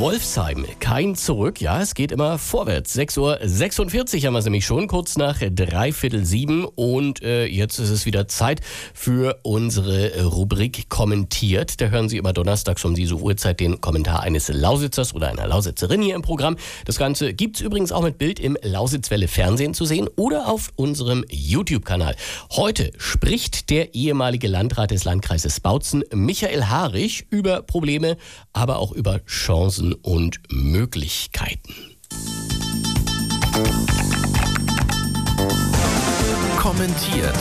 Wolfsheim, kein Zurück. Ja, es geht immer vorwärts. 6:46 Uhr haben wir es nämlich schon, kurz nach 6:45. Und jetzt ist es wieder Zeit für unsere Rubrik Kommentiert. Da hören Sie immer donnerstags um diese Uhrzeit den Kommentar eines Lausitzers oder einer Lausitzerin hier im Programm. Das Ganze gibt es übrigens auch mit Bild im Lausitzwelle Fernsehen zu sehen oder auf unserem YouTube-Kanal. Heute spricht der ehemalige Landrat des Landkreises Bautzen, Michael Harich, über Probleme, aber auch über Chancen und Möglichkeiten. Kommentiert.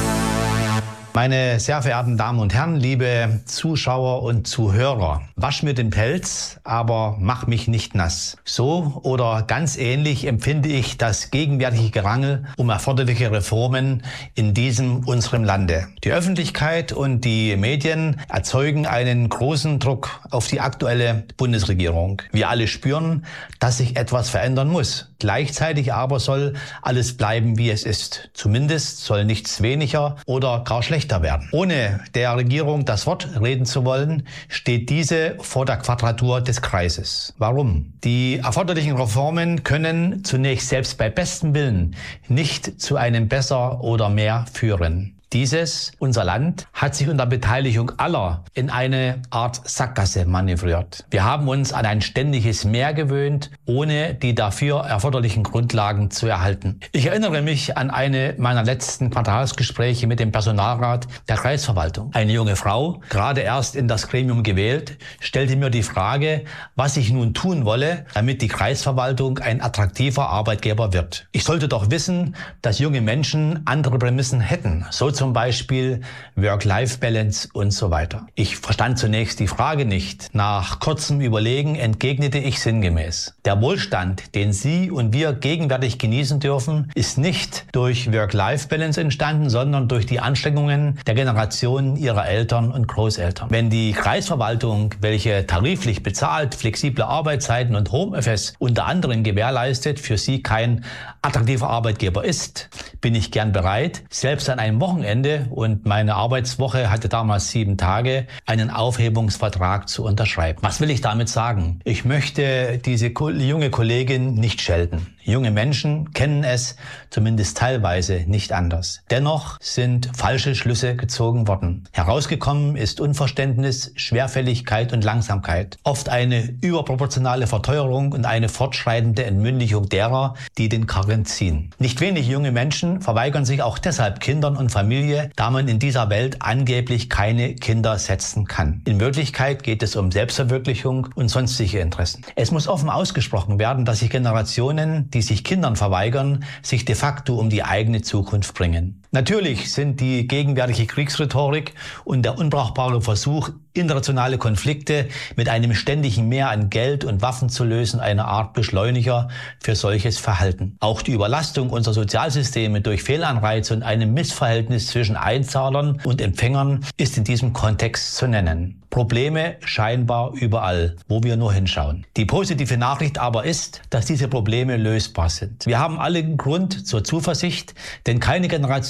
Meine sehr verehrten Damen und Herren, liebe Zuschauer und Zuhörer, wasch mir den Pelz, aber mach mich nicht nass. So oder ganz ähnlich empfinde ich das gegenwärtige Gerangel um erforderliche Reformen in diesem unserem Lande. Die Öffentlichkeit und die Medien erzeugen einen großen Druck auf die aktuelle Bundesregierung. Wir alle spüren, dass sich etwas verändern muss. Gleichzeitig aber soll alles bleiben, wie es ist. Zumindest soll nichts weniger oder gar schlechter werden. Ohne der Regierung das Wort reden zu wollen, steht diese vor der Quadratur des Kreises. Warum? Die erforderlichen Reformen können zunächst selbst bei bestem Willen nicht zu einem Besser oder mehr führen. Unser Land, hat sich unter Beteiligung aller in eine Art Sackgasse manövriert. Wir haben uns an ein ständiges Mehr gewöhnt, ohne die dafür erforderlichen Grundlagen zu erhalten. Ich erinnere mich an eine meiner letzten Quartalsgespräche mit dem Personalrat der Kreisverwaltung. Eine junge Frau, gerade erst in das Gremium gewählt, stellte mir die Frage, was ich nun tun wolle, damit die Kreisverwaltung ein attraktiver Arbeitgeber wird. Ich sollte doch wissen, dass junge Menschen andere Prämissen hätten, so zum Beispiel Work-Life-Balance und so weiter. Ich verstand zunächst die Frage nicht. Nach kurzem Überlegen entgegnete ich sinngemäß: Der Wohlstand, den Sie und wir gegenwärtig genießen dürfen, ist nicht durch Work-Life-Balance entstanden, sondern durch die Anstrengungen der Generationen Ihrer Eltern und Großeltern. Wenn die Kreisverwaltung, welche tariflich bezahlt, flexible Arbeitszeiten und Homeoffice unter anderem gewährleistet, für Sie kein attraktiver Arbeitgeber ist, bin ich gern bereit, selbst an einem Wochenende, und meine Arbeitswoche hatte damals 7 Tage, einen Aufhebungsvertrag zu unterschreiben. Was will ich damit sagen? Ich möchte diese junge Kollegin nicht schelten. Junge Menschen kennen es zumindest teilweise nicht anders. Dennoch sind falsche Schlüsse gezogen worden. Herausgekommen ist Unverständnis, Schwerfälligkeit und Langsamkeit. Oft eine überproportionale Verteuerung und eine fortschreitende Entmündigung derer, die den Karren ziehen. Nicht wenige junge Menschen verweigern sich auch deshalb Kindern und Familie, da man in dieser Welt angeblich keine Kinder setzen kann. In Wirklichkeit geht es um Selbstverwirklichung und sonstige Interessen. Es muss offen ausgesprochen werden, dass sich Generationen, die sich Kindern verweigern, sich de facto um die eigene Zukunft bringen. Natürlich sind die gegenwärtige Kriegsrhetorik und der unbrauchbare Versuch, internationale Konflikte mit einem ständigen Mehr an Geld und Waffen zu lösen, eine Art Beschleuniger für solches Verhalten. Auch die Überlastung unserer Sozialsysteme durch Fehlanreize und einem Missverhältnis zwischen Einzahlern und Empfängern ist in diesem Kontext zu nennen. Probleme scheinbar überall, wo wir nur hinschauen. Die positive Nachricht aber ist, dass diese Probleme lösbar sind. Wir haben alle Grund zur Zuversicht, denn keine Generation